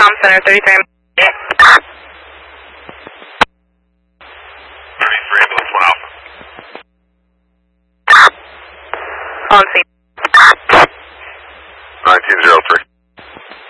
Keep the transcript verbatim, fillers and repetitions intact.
Tom Center, thirty-three. thirty-three, ambulance one Alpha. On scene. nineteen zero three.